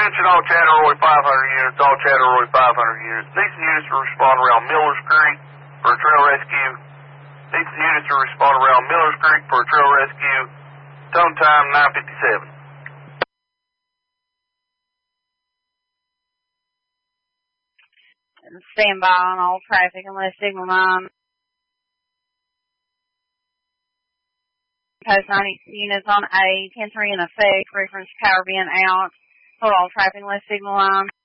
Attention all Chatteroy 500 units, all Chatteroy 500 units. Need some units to respond around Millers Creek for a trail rescue. Need some units to respond around Millers Creek for a trail rescue. Tone time 9:57. Stand by on all traffic unless signal 9. Post 90 units on A, 10-3 in effect, reference power being out. Hold all traffic unless signal 9.